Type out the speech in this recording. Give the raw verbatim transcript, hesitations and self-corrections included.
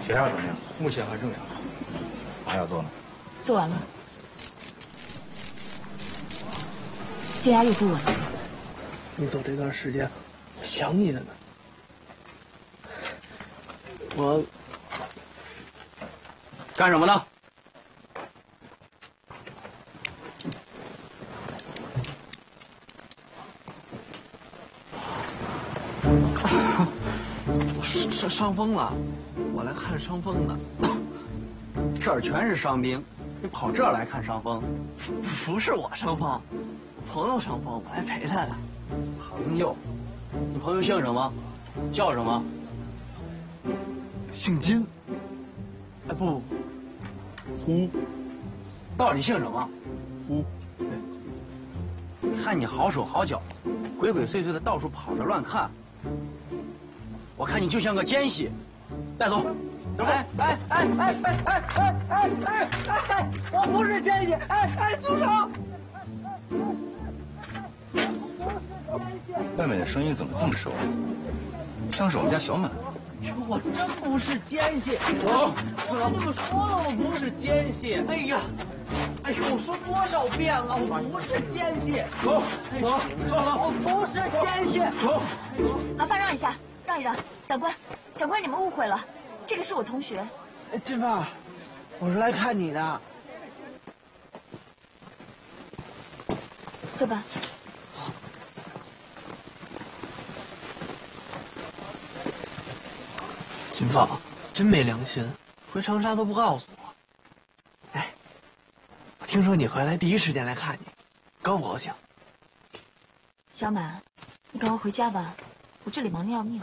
血压怎么样？ 目前还正常。 麻药做呢？ 做完了。血压又不稳了。 你走这段时间，我想你了呢。我干什么呢？ 我伤伤风了，我来看伤风的。 这儿全是伤兵，你跑这儿来看伤风？ 不是我伤风，我朋友伤风，我来陪他的。 朋友，你朋友姓什么？叫什么？ 姓金。哎不，胡。 到底姓什么？ 胡。 看你好手好脚，鬼鬼祟祟的到处跑着乱看，我看你就像个奸细，带走。 哎哎哎哎哎哎哎哎哎！我不是奸细！哎哎，住手！ 外面的声音怎么这么熟？像是我们家小满。 我真不是奸细！走！我这么说了，我不是奸细！哎呀，哎呦，我说多少遍了，我不是奸细！走走走了，我不是奸细！走！ 麻烦让一下，让一让。长官，长官，你们误会了，这个是我同学。 金凤，我是来看你的。 坐吧。 金凤，真没良心，回长沙都不告诉我。哎，我听说你回来第一时间来看你，高不高兴？ 小满，你赶快回家吧，我这里忙得要命。